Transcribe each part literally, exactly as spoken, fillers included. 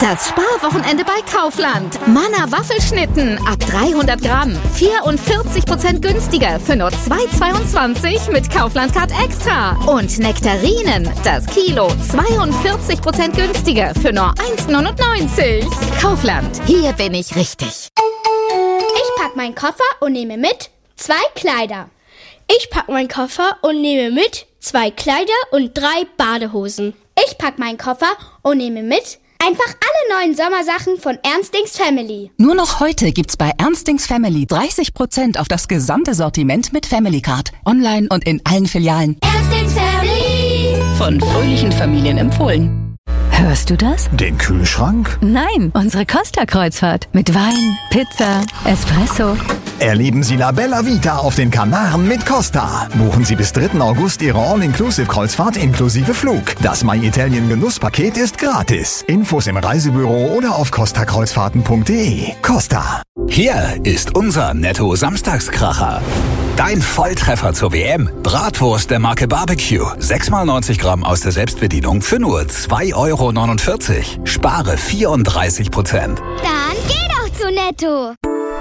Das Sparwochenende bei Kaufland. Manna Waffelschnitten ab dreihundert Gramm. vierundvierzig Prozent günstiger für nur zwei Euro zweiundzwanzig mit Kaufland Card Extra. Und Nektarinen, das Kilo zweiundvierzig Prozent günstiger für nur eins Euro neunundneunzig. Kaufland, hier bin ich richtig. Ich pack meinen Koffer und nehme mit zwei Kleider. Ich pack meinen Koffer und nehme mit zwei Kleider und drei Badehosen. Ich pack meinen Koffer und nehme mit einfach alle neuen Sommersachen von Ernstings Family. Nur noch heute gibt's bei Ernstings Family dreißig Prozent auf das gesamte Sortiment mit Family Card. Online und in allen Filialen. Ernstings Family. Von fröhlichen Familien empfohlen. Hörst du das? Den Kühlschrank? Nein, unsere Costa-Kreuzfahrt. Mit Wein, Pizza, Espresso. Erleben Sie La Bella Vita auf den Kanaren mit Costa. Buchen Sie bis dritten August Ihre All-Inclusive-Kreuzfahrt inklusive Flug. Das My Italien Genusspaket ist gratis. Infos im Reisebüro oder auf costa kreuzfahrten punkt de. Costa. Hier ist unser Netto-Samstagskracher. Dein Volltreffer zur W M. Bratwurst der Marke Barbecue. sechs mal neunzig Gramm aus der Selbstbedienung für nur zwei Euro neunundvierzig. Spare vierunddreißig Prozent. Dann geh doch zu Netto.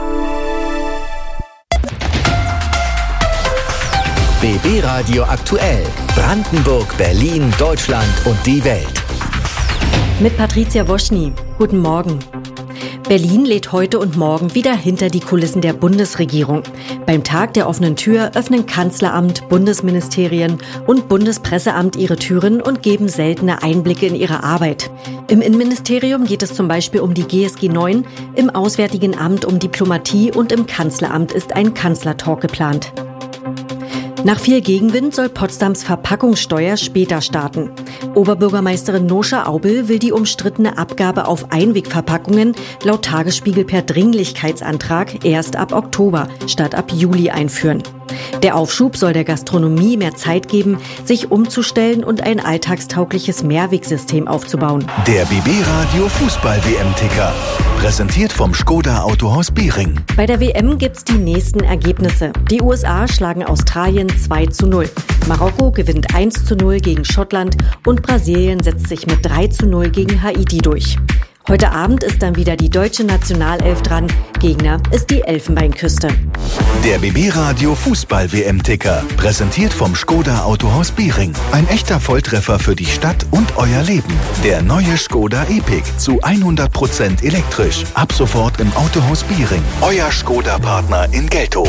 B B Radio aktuell. Brandenburg, Berlin, Deutschland und die Welt. Mit Patricia Woschny. Guten Morgen. Berlin lädt heute und morgen wieder hinter die Kulissen der Bundesregierung. Beim Tag der offenen Tür öffnen Kanzleramt, Bundesministerien und Bundespresseamt ihre Türen und geben seltene Einblicke in ihre Arbeit. Im Innenministerium geht es zum Beispiel um die G S G neun, im Auswärtigen Amt um Diplomatie und im Kanzleramt ist ein Kanzlertalk geplant. Nach viel Gegenwind soll Potsdams Verpackungssteuer später starten. Oberbürgermeisterin Noscha Aubel will die umstrittene Abgabe auf Einwegverpackungen laut Tagesspiegel per Dringlichkeitsantrag erst ab Oktober statt ab Juli einführen. Der Aufschub soll der Gastronomie mehr Zeit geben, sich umzustellen und ein alltagstaugliches Mehrwegsystem aufzubauen. Der B B Radio Fußball-W M-Ticker. Präsentiert vom Skoda Autohaus Biering. Bei der W M gibt's die nächsten Ergebnisse. Die U S A schlagen Australien zwei zu null. Marokko gewinnt eins zu null gegen Schottland und Brasilien setzt sich mit drei zu null gegen Haiti durch. Heute Abend ist dann wieder die deutsche Nationalelf dran. Gegner ist die Elfenbeinküste. Der B B Radio Fußball-W M-Ticker. Präsentiert vom Skoda Autohaus Biering. Ein echter Volltreffer für die Stadt und euer Leben. Der neue Skoda Epic zu hundert Prozent elektrisch. Ab sofort im Autohaus Biering. Euer Skoda-Partner in Geltow.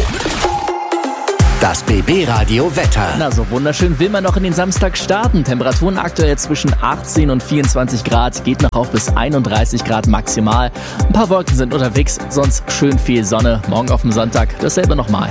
Das B B Radio Wetter. Na, so wunderschön will man noch in den Samstag starten. Temperaturen aktuell zwischen achtzehn und vierundzwanzig Grad, geht noch auf bis einunddreißig Grad maximal. Ein paar Wolken sind unterwegs, sonst schön viel Sonne. Morgen auf dem Sonntag dasselbe nochmal.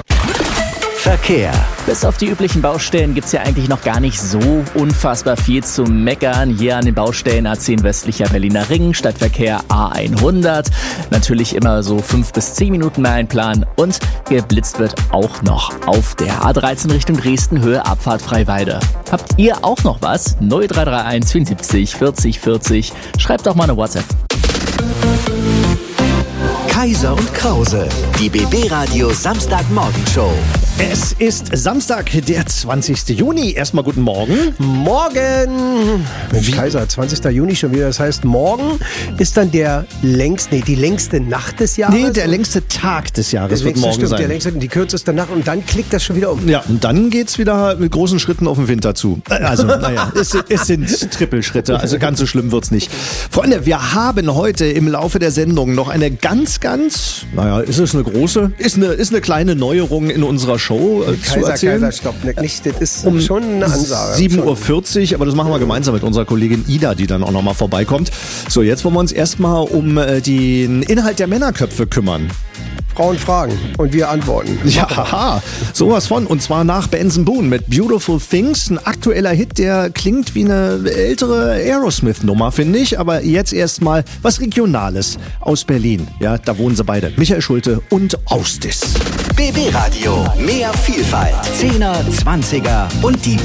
Verkehr. Bis auf die üblichen Baustellen gibt's ja eigentlich noch gar nicht so unfassbar viel zu meckern. Hier an den Baustellen A zehn westlicher Berliner Ring, Stadtverkehr A hundert. Natürlich immer so fünf bis zehn Minuten mehr einplanen und geblitzt wird auch noch auf der A dreizehn Richtung Dresden, Höhe Abfahrt Freiwalde. Habt ihr auch noch was? null drei drei eins vierundsiebzig vierzig vierzig. Schreibt doch mal eine WhatsApp. Kaiser und Krause, die B B Radio Samstagmorgenshow. Es ist Samstag, der zwanzigster Juni. Erstmal guten Morgen. Morgen! Mensch, Kaiser, zwanzigster Juni schon wieder. Das heißt, morgen ist dann der längste, nee, die längste Nacht des Jahres. Nee, der längste Tag des Jahres wird morgen stimmt, sein. Der längste, die kürzeste Nacht und dann klickt das schon wieder um. Ja, und dann geht's wieder mit großen Schritten auf den Winter zu. Also, naja, es, es sind Trippelschritte, also ganz so schlimm wird's nicht. Freunde, wir haben heute im Laufe der Sendung noch eine ganz, ganz, naja, ist es eine große, ist eine, ist eine kleine Neuerung in unserer Show äh, Kaiser, zu erzählen. Kaiser, stopp, nicht, das ist um schon eine Ansage. sieben Uhr vierzig, aber das machen wir gemeinsam mit unserer Kollegin Ida, die dann auch nochmal vorbeikommt. So, jetzt wollen wir uns erstmal um äh, den Inhalt der Männerköpfe kümmern. Frauen fragen und wir antworten. Ja, haha, sowas von. Und zwar nach Benson Boone mit Beautiful Things. Ein aktueller Hit, der klingt wie eine ältere Aerosmith-Nummer, finde ich. Aber jetzt erstmal was Regionales aus Berlin. Ja, da wohnen sie beide. Michael Schulte und Austis. B B Radio, mehr Vielfalt. Zehner, Zwanziger und die